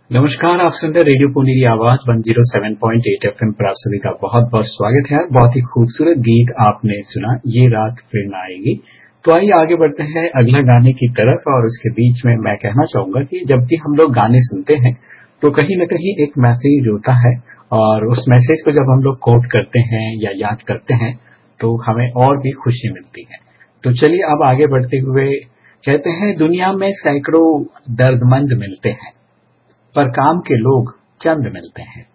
नमस्कार, आप सुन रहे रेडियो पुनेरी आवाज 107.8 एफएम पर आप सभी का बहुत बहुत स्वागत है। बहुत ही खूबसूरत गीत आपने सुना, ये रात फिर ना आएगी। तो आइए आगे बढ़ते हैं अगला गाने की तरफ। और उसके बीच में मैं कहना चाहूंगा कि जब भी हम लोग गाने सुनते हैं तो कहीं न कहीं एक मैसेज होता है, और उस मैसेज को जब हम लोग कोट करते हैं या याद करते हैं तो हमें और भी खुशी मिलती है। तो चलिए अब आगे बढ़ते हुए कहते हैं, दुनिया में सैकड़ों दर्दमंद मिलते हैं पर काम के लोग चंद मिलते हैं।